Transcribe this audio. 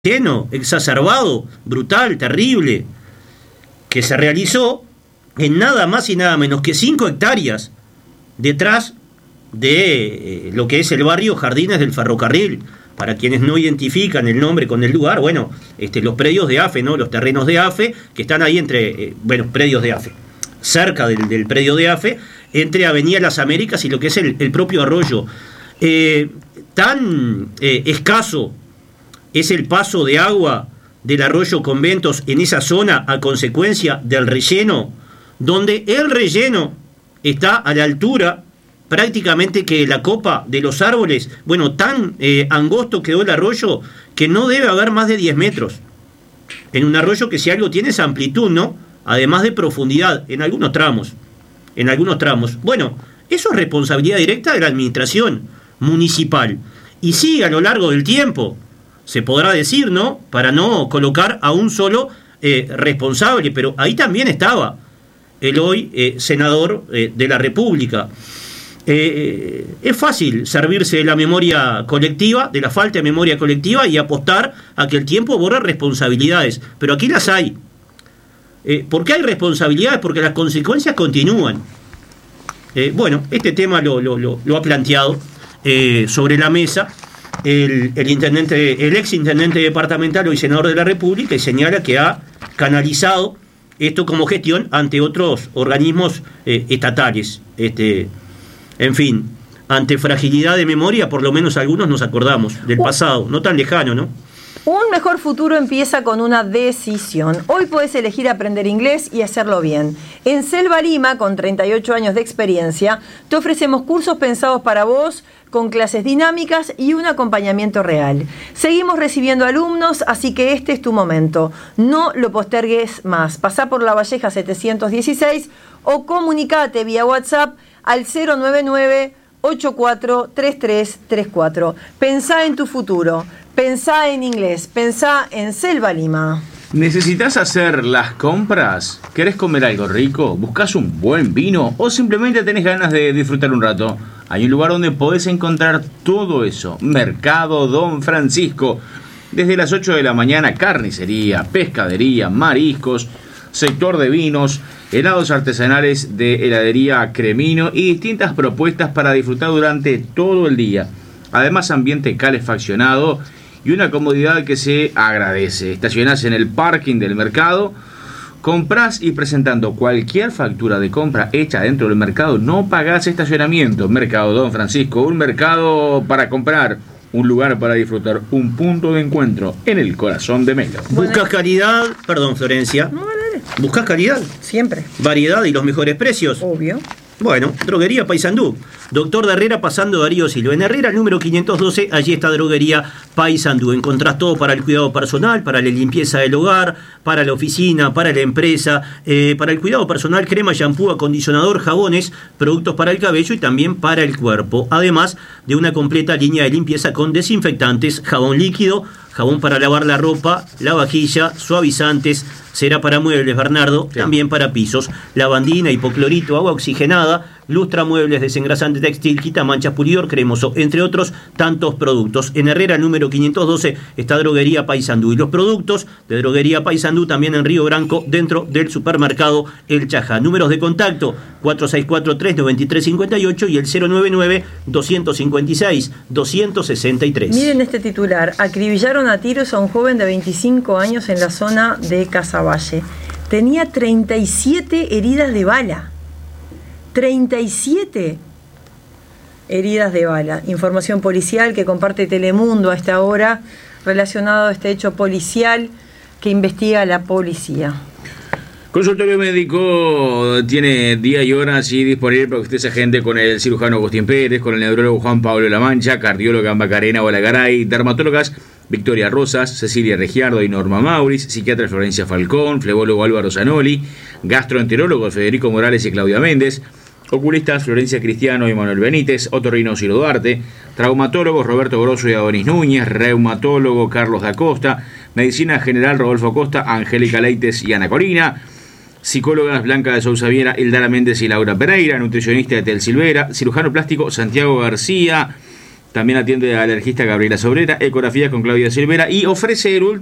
lleno, exacerbado, brutal, terrible, que se realizó en nada más y nada menos que 5 hectáreas detrás de lo que es el barrio Jardines del Ferrocarril. Para quienes no identifican el nombre con el lugar, bueno, los predios de AFE, ¿no? Los terrenos de AFE, que están ahí entre, predios de AFE, cerca del predio de AFE, entre Avenida Las Américas y lo que es el propio arroyo. Tan escaso es el paso de agua del arroyo Conventos en esa zona a consecuencia del relleno, donde el relleno está a la altura prácticamente que la copa de los árboles. Bueno, tan angosto quedó el arroyo que no debe haber más de 10 metros. En un arroyo que si algo tiene es amplitud, ¿no? Además de profundidad, en algunos tramos. Bueno, eso es responsabilidad directa de la administración municipal. Y sí, a lo largo del tiempo, se podrá decir, ¿no? Para no colocar a un solo responsable, pero ahí también estaba el hoy senador de la República. Es fácil servirse de la memoria colectiva, de la falta de memoria colectiva, y apostar a que el tiempo borra responsabilidades, pero aquí las hay. ¿Por qué hay responsabilidades? Porque las consecuencias continúan. Bueno, este tema lo ha planteado sobre la mesa el ex intendente departamental, hoy senador de la República, y señala que ha canalizado esto como gestión ante otros organismos estatales. En fin, ante fragilidad de memoria, por lo menos algunos nos acordamos del pasado, no tan lejano, ¿no? Un mejor futuro empieza con una decisión. Hoy podés elegir aprender inglés y hacerlo bien. En Selva Lima, con 38 años de experiencia, te ofrecemos cursos pensados para vos, con clases dinámicas y un acompañamiento real. Seguimos recibiendo alumnos, así que este es tu momento. No lo postergues más. Pasá por La Valleja 716 o comunicate vía WhatsApp al 099-843334. Pensá en tu futuro. Pensá en inglés, pensá en Selva Lima. ¿Necesitas hacer las compras? ¿Querés comer algo rico? ¿Buscas un buen vino? ¿O simplemente tenés ganas de disfrutar un rato? Hay un lugar donde podés encontrar todo eso. Mercado Don Francisco. Desde las 8 de la mañana, carnicería, pescadería, mariscos, sector de vinos, helados artesanales de heladería Cremino y distintas propuestas para disfrutar durante todo el día. Además, ambiente calefaccionado y una comodidad que se agradece. Estacionás en el parking del mercado, comprás y presentando cualquier factura de compra hecha dentro del mercado, no pagás estacionamiento. Mercado Don Francisco, un mercado para comprar, un lugar para disfrutar, un punto de encuentro en el corazón de Melo. ¿Buscas calidad? Perdón, Florencia. No, dale. ¿Buscas calidad? Siempre. ¿Variedad y los mejores precios? Obvio. Bueno, Droguería Paysandú. Doctor de Herrera pasando Darío Silva. En Herrera, número 512, allí está Droguería Paysandú. Encontrás todo para el cuidado personal, para la limpieza del hogar, para la oficina, para la empresa, para el cuidado personal, crema, shampoo, acondicionador, jabones, productos para el cabello y también para el cuerpo. Además de una completa línea de limpieza con desinfectantes, jabón líquido, jabón para lavar la ropa, la vajilla, suavizantes, cera para muebles, Bernardo, sí. También para pisos, lavandina, hipoclorito, agua oxigenada, lustra muebles, desengrasante textil, quita manchas, pulidor cremoso, entre otros tantos productos. En Herrera, número 512, está Droguería Paysandú. Y los productos de Droguería Paysandú también en Río Branco, dentro del supermercado El Chajá. Números de contacto, 4643-9358 y el 099-256-263. Miren este titular. Acribillaron a tiros a un joven de 25 años en la zona de Casaballe. Tenía 37 heridas de bala. 37 heridas de bala. Información policial que comparte Telemundo a esta hora relacionado a este hecho policial que investiga la policía. Consultorio médico tiene día y hora así disponible para que usted se agende con el cirujano Agustín Pérez, con el neurólogo Juan Pablo La Mancha, cardióloga Macarena Olagaray, dermatólogas Victoria Rosas, Cecilia Regiardo y Norma Mauris, psiquiatra Florencia Falcón, flebólogo Álvaro Zanoli, gastroenterólogos Federico Morales y Claudia Méndez, oculistas Florencia Cristiano y Manuel Benítez, otorrino Ciro Duarte, traumatólogos Roberto Grosso y Adonis Núñez, reumatólogo Carlos da Costa, medicina general Rodolfo Costa, Angélica Leites y Ana Corina, psicólogas Blanca de Sousa Viera, Hildara Méndez y Laura Pereira, nutricionista Etel Silvera, cirujano plástico Santiago García, También atiende a alergista Gabriela Sobrera, ecografía con Claudia Silvera y ofrece el